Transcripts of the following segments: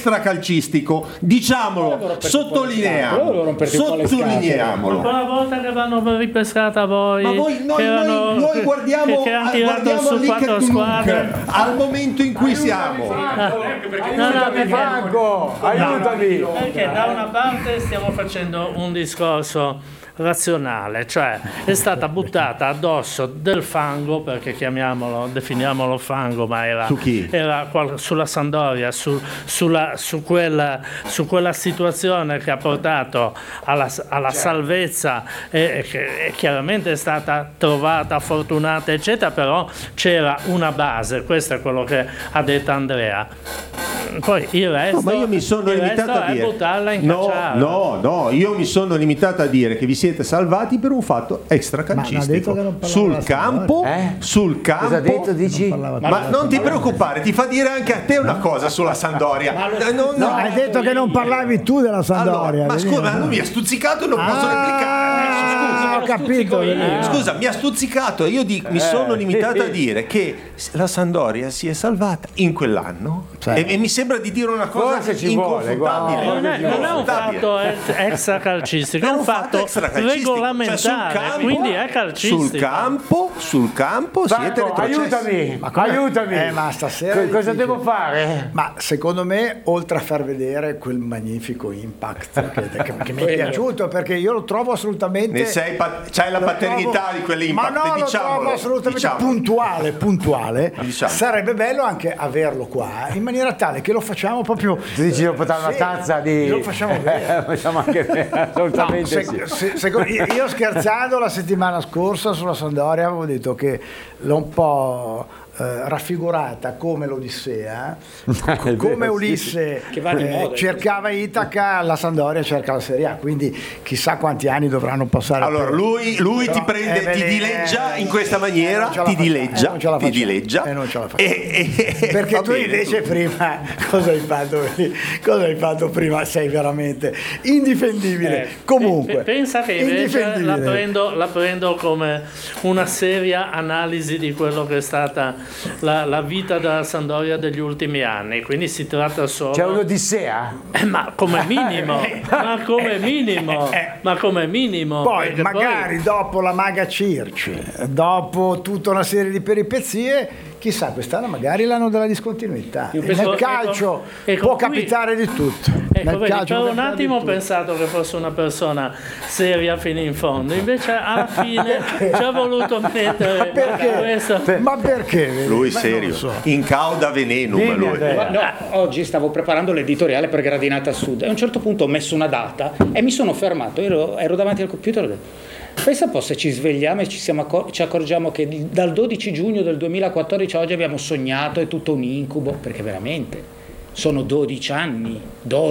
extracalcistico, diciamolo, sottolineiamolo. Quella volta che vanno ripescata voi, ma noi guardiamo su 4 squadre al momento in cui siamo. Aiutami! Perché da una parte stiamo facendo un discorso razionale, cioè è stata buttata addosso del fango, perché definiamolo fango, ma era sulla Sampdoria, su quella situazione che ha portato alla salvezza e che chiaramente è stata trovata, fortunata, eccetera, però c'era una base, questo è quello che ha detto Andrea. Poi il resto, ma io mi sono limitato a dire buttarla in cacciara. No, io mi sono limitato a dire che vi siete salvati per un fatto extracalcistico sul campo. Cosa ha detto, dici? Ma non ti preoccupare, ti fa dire anche a te una cosa sulla Sampdoria. No, hai detto che non parlavi tu della Sampdoria. Allora, ma scusa, lui mi ha stuzzicato e non posso replicare. Ho capito. Scusa, mi ha stuzzicato e io mi sono limitato a dire che la Sampdoria si è salvata in quell'anno e mi sembra di dire una cosa inconfutabile. Non è un fatto extracalcistico, è un fatto regolamentare, quindi è calcistico. Sul campo siete retrocessi. Aiutami. Ma stasera cosa devo fare? Ma secondo me, oltre a far vedere quel magnifico impact che mi è piaciuto, perché io lo trovo assolutamente, c'hai la paternità di quell'impact, ma no, lo trovo assolutamente puntuale. Sarebbe bello anche averlo qua, in maniera tale che lo facciamo proprio. Tu dici lo portare una tazza di. Lo facciamo bene. Facciamo anche bene, assolutamente io scherzando la settimana scorsa sulla Sampdoria avevo detto che l'ho un po' raffigurata come l'Odissea, come Ulisse cercava Itaca, la Sampdoria cerca la Serie A, quindi chissà quanti anni dovranno passare. Allora lui ti prende, ti dileggia in questa maniera, ti dileggia e non ce la faccio. Perché tu invece prima cosa hai fatto prima? Sei veramente indifendibile. Comunque pensa che invece la prendo come una seria analisi di quello che è stata la vita della Sampdoria degli ultimi anni, quindi si tratta solo. C'è un'odissea? Ma come minimo. Poi magari dopo la Maga Circi, dopo tutta una serie di peripezie, chissà, quest'anno magari l'anno della discontinuità. Nel calcio può capitare di tutto. Per un attimo ho pensato che fosse una persona seria fino in fondo, invece alla fine ci ha voluto mettere questo. Ma perché? Lui serio, incauda venenum lui. No, oggi stavo preparando l'editoriale per Gradinata Sud e a un certo punto ho messo una data e mi sono fermato, ero davanti al computer e ho detto: pensa un po' se ci svegliamo e ci accorgiamo che dal 12 giugno del 2014 a oggi abbiamo sognato, è tutto un incubo, perché veramente sono 12 anni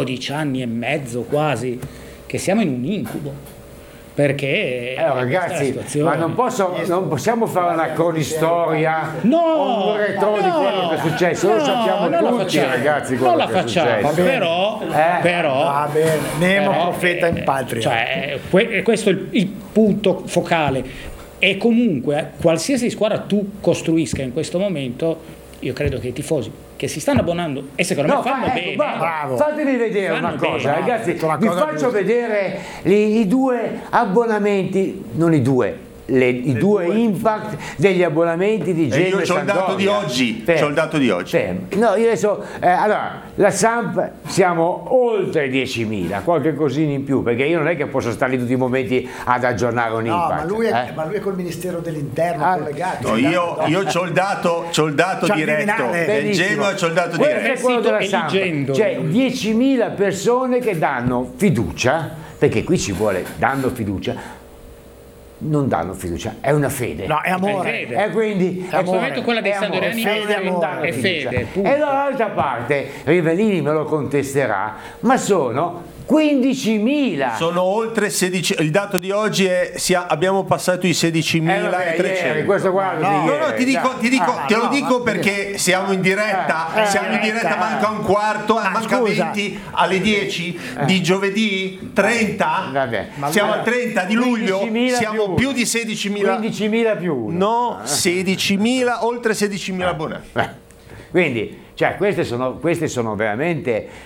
e mezzo quasi che siamo in un incubo. Perché ragazzi, ma non possiamo fare una cronistoria o un retro di quello che è successo, lo sappiamo tutti, ragazzi, quello non la che è facciamo, successo. però va bene, Nemo profeta in patria, cioè questo è il punto focale. E comunque qualsiasi squadra tu costruisca in questo momento, io credo che i tifosi che si stanno abbonando e secondo me fanno bene. Fatemi vedere una cosa, ragazzi, vi faccio vedere i due abbonamenti, non i due, i due impact degli abbonamenti di Genoa e Sampdoria. C'ho il dato di oggi. No, io adesso allora la Samp siamo oltre 10.000, qualche cosina in più, perché io non è che posso stare lì tutti i momenti ad aggiornare un impact. Ma lui è col Ministero dell'Interno collegato. No, io c'ho il dato diretto del Genoa, c'ho il dato diretto. Quello della Samp, cioè 10.000 persone che danno fiducia, perché qui ci vuole dando fiducia. Non danno fiducia, è una fede. No, è amore. E quindi è amore. Quella dei Sampdoriani è fede. E dall'altra parte Rivellini me lo contesterà, ma sono 15.000. Sono oltre 16. Il dato di oggi è abbiamo passato i 16.300. Questo qua te lo dico perché siamo in diretta. Manca un quarto, manca 20 alle 10 di giovedì 30. Vabbè. Siamo al 30 di luglio. Siamo più di 16.000. 15.000 più 1. No, 16.000, oltre 16.000 abbonati. Quindi, cioè, queste sono veramente